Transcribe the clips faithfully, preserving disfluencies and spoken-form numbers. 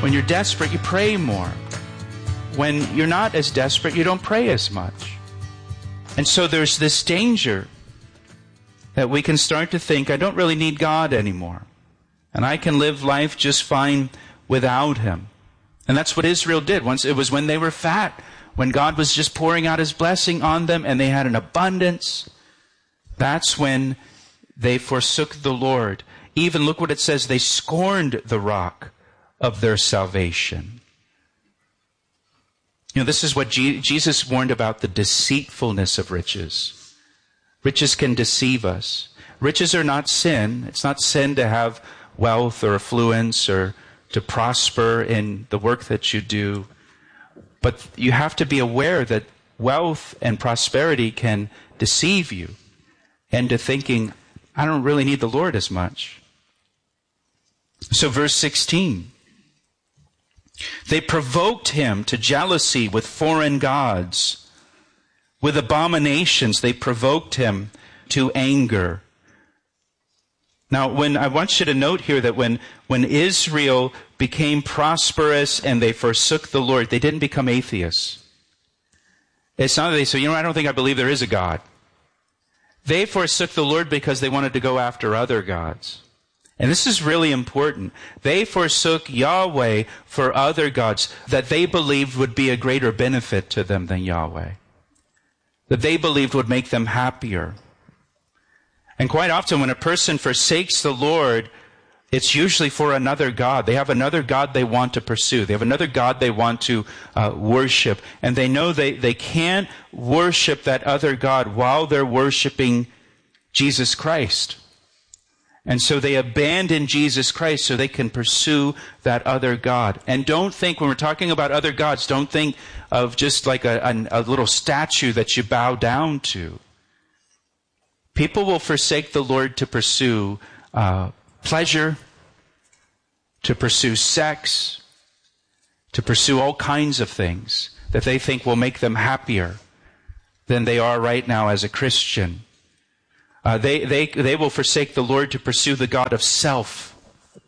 When you're desperate, you pray more. When you're not as desperate, you don't pray as much. And so there's this danger that we can start to think, I don't really need God anymore. And I can live life just fine without Him. And that's what Israel did. Once it was when they were fat, when God was just pouring out His blessing on them and they had an abundance. That's when they forsook the Lord. Even look what it says, they scorned the rock of their salvation. You know, this is what Je- Jesus warned about, the deceitfulness of riches. Riches can deceive us. Riches are not sin. It's not sin to have wealth or affluence or to prosper in the work that you do. But you have to be aware that wealth and prosperity can deceive you into thinking, I don't really need the Lord as much. So verse sixteen. They provoked him to jealousy with foreign gods. With abominations, they provoked him to anger. Now, when I want you to note here that when, when Israel became prosperous and they forsook the Lord, they didn't become atheists. It's not that they say, you know, I don't think I believe there is a God. They forsook the Lord because they wanted to go after other gods. And this is really important. They forsook Yahweh for other gods that they believed would be a greater benefit to them than Yahweh. That they believed would make them happier. And quite often when a person forsakes the Lord, it's usually for another god. They have another god they want to pursue. They have another god they want to uh, worship. And they know they, they can't worship that other god while they're worshiping Jesus Christ. And so they abandon Jesus Christ so they can pursue that other god. And don't think, when we're talking about other gods, don't think of just like a, a, a little statue that you bow down to. People will forsake the Lord to pursue uh, pleasure, to pursue sex, to pursue all kinds of things that they think will make them happier than they are right now as a Christian. Uh, they, they, they will forsake the Lord to pursue the God of self.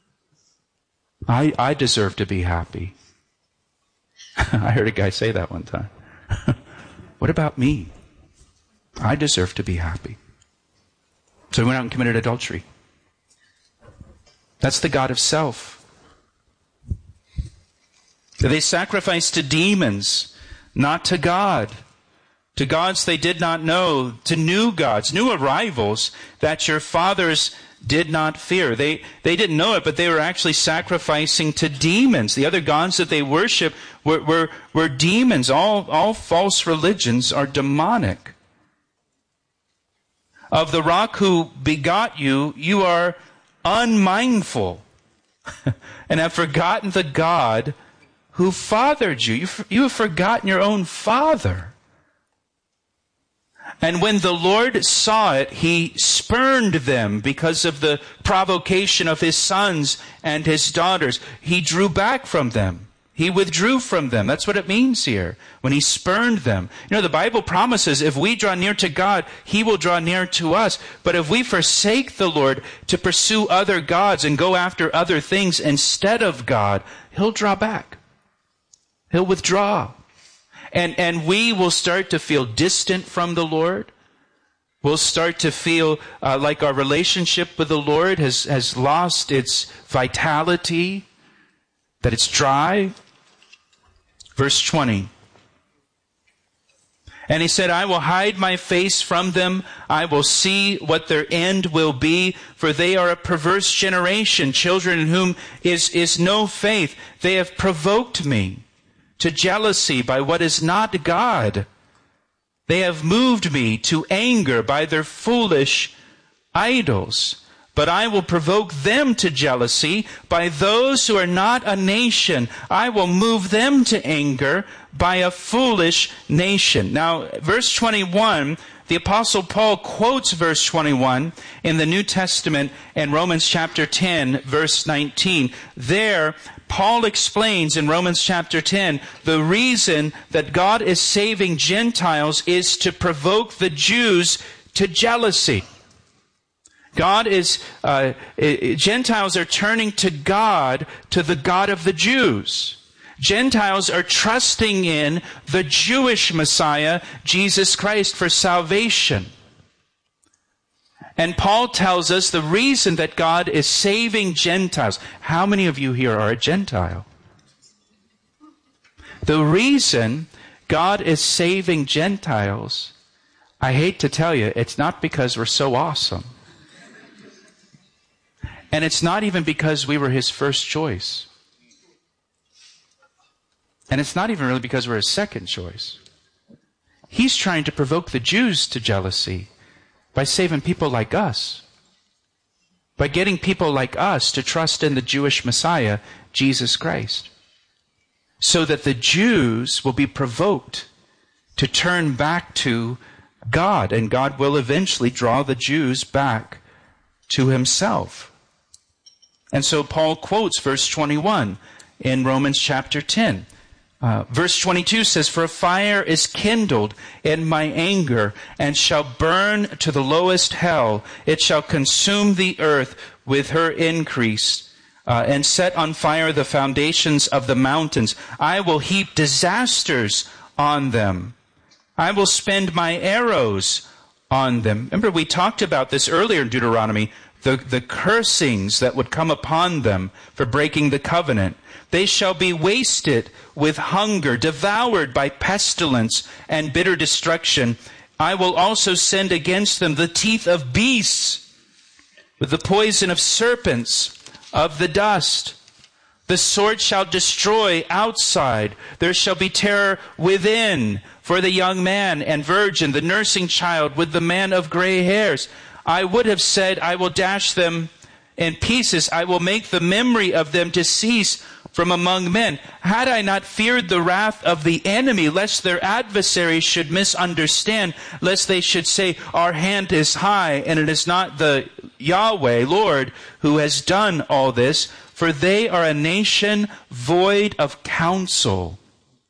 I, I deserve to be happy. I heard a guy say that one time. What about me? I deserve to be happy. So he went out and committed adultery. That's the God of self. They sacrificed to demons, not to God. To gods they did not know, to new gods, new arrivals that your fathers did not fear. They, they didn't know it, but they were actually sacrificing to demons. The other gods that they worship were, were, were demons. All, all false religions are demonic. Of the rock who begot you, you are unmindful and have forgotten the God who fathered you. You, you have forgotten your own father. And when the Lord saw it, He spurned them because of the provocation of His sons and His daughters. He drew back from them. He withdrew from them. That's what it means here, when He spurned them. You know, the Bible promises if we draw near to God, He will draw near to us. But if we forsake the Lord to pursue other gods and go after other things instead of God, He'll draw back. He'll withdraw. And and we will start to feel distant from the Lord. We'll start to feel uh, like our relationship with the Lord has, has lost its vitality, that it's dry. Verse twenty. And he said, I will hide my face from them. I will see what their end will be, for they are a perverse generation, children in whom is, is no faith. They have provoked me to jealousy by what is not God. They have moved me to anger by their foolish idols. But I will provoke them to jealousy by those who are not a nation. I will move them to anger by a foolish nation. Now, verse twenty-one, the Apostle Paul quotes verse twenty-one in the New Testament in Romans chapter ten, verse nineteen. There, Paul explains in Romans chapter ten, the reason that God is saving Gentiles is to provoke the Jews to jealousy. God is, uh, Gentiles are turning to God, to the God of the Jews. Gentiles are trusting in the Jewish Messiah, Jesus Christ, for salvation. And Paul tells us the reason that God is saving Gentiles. How many of you here are a Gentile? The reason God is saving Gentiles, I hate to tell you, it's not because we're so awesome. And it's not even because we were his first choice. And it's not even really because we're his second choice. He's trying to provoke the Jews to jealousy by saving people like us. By getting people like us to trust in the Jewish Messiah, Jesus Christ. So that the Jews will be provoked to turn back to God. And God will eventually draw the Jews back to himself. And so Paul quotes verse twenty-one in Romans chapter ten. Uh, verse twenty-two says, "For a fire is kindled in my anger, and shall burn to the lowest hell. It shall consume the earth with her increase, uh, and set on fire the foundations of the mountains. I will heap disasters on them. I will spend my arrows on them." Remember, we talked about this earlier in Deuteronomy, the, the cursings that would come upon them for breaking the covenant. They shall be wasted with hunger, devoured by pestilence and bitter destruction. I will also send against them the teeth of beasts, with the poison of serpents, of the dust. The sword shall destroy outside. There shall be terror within for the young man and virgin, the nursing child with the man of gray hairs. I would have said, I will dash them in pieces. I will make the memory of them to cease from among men. Had I not feared the wrath of the enemy, lest their adversaries should misunderstand, lest they should say, our hand is high, and it is not the Yahweh, Lord, who has done all this, for they are a nation void of counsel,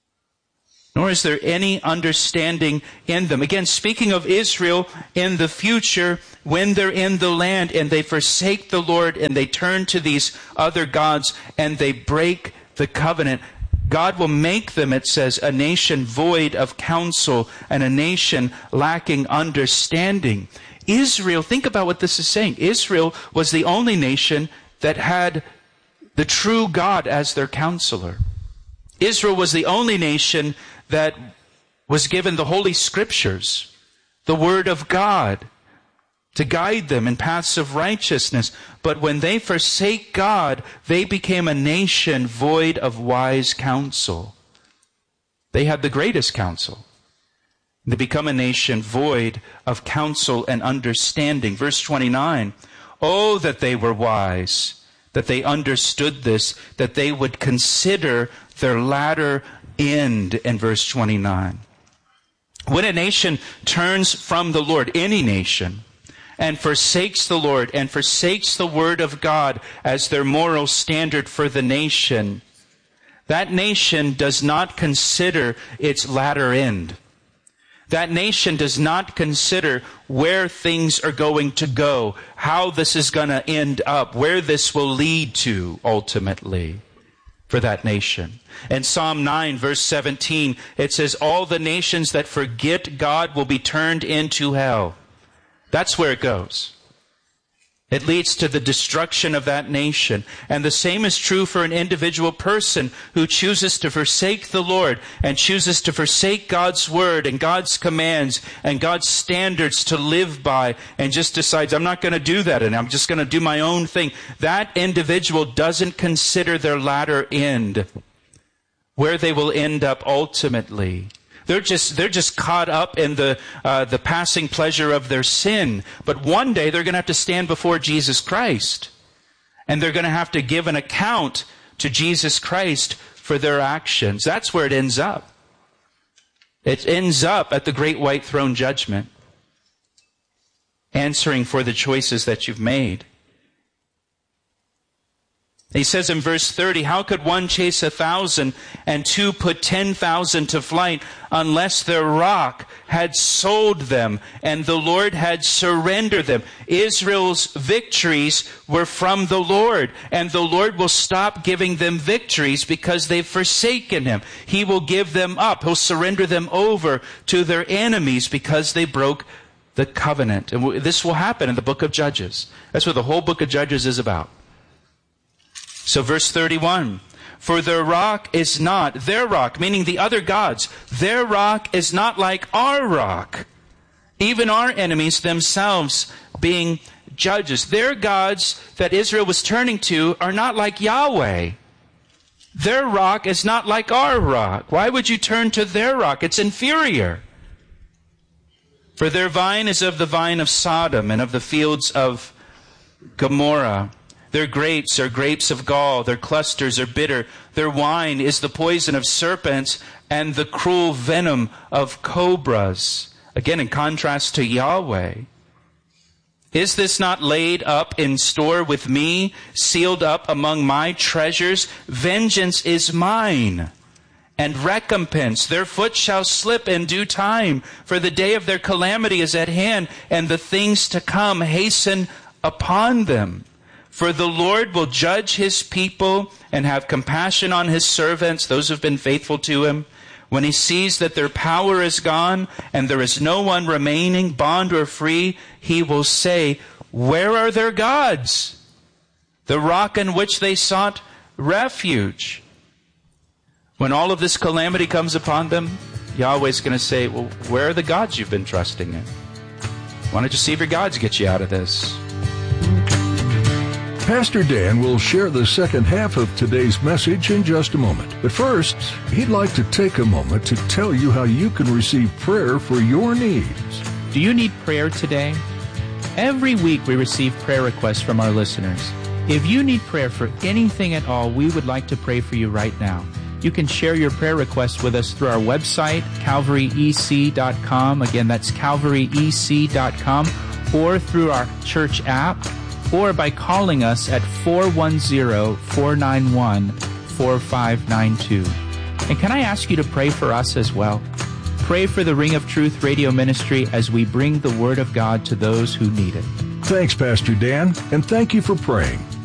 nor is there any understanding in them. Again, speaking of Israel in the future, when they're in the land and they forsake the Lord and they turn to these other gods and they break the covenant, God will make them, it says, a nation void of counsel and a nation lacking understanding. Israel, think about what this is saying. Israel was the only nation that had the true God as their counselor. Israel was the only nation that was given the Holy Scriptures, the Word of God, to guide them in paths of righteousness. But when they forsake God, they became a nation void of wise counsel. They had the greatest counsel. They become a nation void of counsel and understanding. Verse twenty-nine, oh, that they were wise, that they understood this, that they would consider their latter end, in verse twenty-nine. When a nation turns from the Lord, any nation, and forsakes the Lord and forsakes the Word of God as their moral standard for the nation, that nation does not consider its latter end. That nation does not consider where things are going to go, how this is going to end up, where this will lead to ultimately for that nation. In Psalm nine, verse seventeen, it says, all the nations that forget God will be turned into hell. That's where it goes. It leads to the destruction of that nation. And the same is true for an individual person who chooses to forsake the Lord and chooses to forsake God's word and God's commands and God's standards to live by and just decides, I'm not going to do that and I'm just going to do my own thing. That individual doesn't consider their latter end, where they will end up ultimately. They're just, they're just caught up in the, uh, the passing pleasure of their sin. But one day they're going to have to stand before Jesus Christ. And they're going to have to give an account to Jesus Christ for their actions. That's where it ends up. It ends up at the great white throne judgment, answering for the choices that you've made. He says in verse thirty, how could one chase a thousand and two put ten thousand to flight unless their rock had sold them and the Lord had surrendered them? Israel's victories were from the Lord, and the Lord will stop giving them victories because they've forsaken Him. He will give them up. He'll surrender them over to their enemies because they broke the covenant. And this will happen in the book of Judges. That's what the whole book of Judges is about. So verse thirty-one, for their rock is not, their rock, meaning the other gods, their rock is not like our rock. Even our enemies themselves being judges. Their gods that Israel was turning to are not like Yahweh. Their rock is not like our rock. Why would you turn to their rock? It's inferior. For their vine is of the vine of Sodom and of the fields of Gomorrah. Their grapes are grapes of gall. Their clusters are bitter. Their wine is the poison of serpents and the cruel venom of cobras. Again, in contrast to Yahweh. Is this not laid up in store with me, sealed up among my treasures? Vengeance is mine, and recompense. Their foot shall slip in due time, for the day of their calamity is at hand, and the things to come hasten upon them. For the Lord will judge His people and have compassion on His servants, those who have been faithful to Him. When He sees that their power is gone and there is no one remaining, bond or free, He will say, where are their gods? The rock in which they sought refuge. When all of this calamity comes upon them, Yahweh's going to say, well, where are the gods you've been trusting in? Why don't you see if your gods get you out of this? Pastor Dan will share the second half of today's message in just a moment. But first, he'd like to take a moment to tell you how you can receive prayer for your needs. Do you need prayer today? Every week we receive prayer requests from our listeners. If you need prayer for anything at all, we would like to pray for you right now. You can share your prayer requests with us through our website, calvary e c dot com. Again, that's calvary e c dot com, or through our church app, or by calling us at four one zero, four nine one, four five nine two. And can I ask you to pray for us as well? Pray for the Ring of Truth radio ministry as we bring the Word of God to those who need it. Thanks, Pastor Dan, and thank you for praying.